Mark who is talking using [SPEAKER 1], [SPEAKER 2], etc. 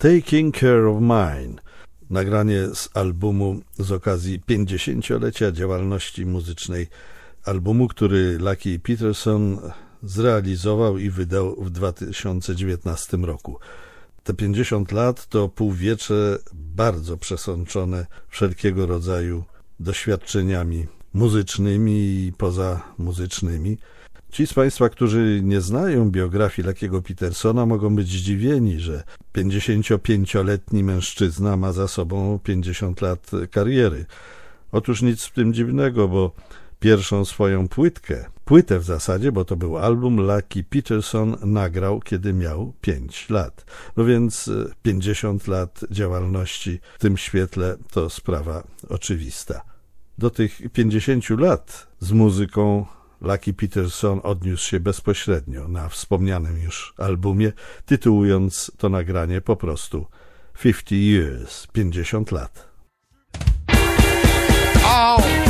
[SPEAKER 1] Taking Care of Mine. Nagranie z albumu z okazji 50-lecia działalności muzycznej. Albumu, który Lucky Peterson zrealizował i wydał w 2019 roku. Te 50 lat to półwiecze bardzo przesączone wszelkiego rodzaju doświadczeniami muzycznymi i pozamuzycznymi. Ci z Państwa, którzy nie znają biografii Lucky'ego Petersona, mogą być zdziwieni, że 55-letni mężczyzna ma za sobą 50 lat kariery. Otóż nic w tym dziwnego, bo pierwszą swoją płytę w zasadzie, bo to był album, Lucky Peterson nagrał, kiedy miał 5 lat. No więc 50 lat działalności w tym świetle to sprawa oczywista. Do tych 50 lat z muzyką Lucky Peterson odniósł się bezpośrednio na wspomnianym już albumie, tytułując to nagranie po prostu 50 Years, 50 lat.
[SPEAKER 2] Oh.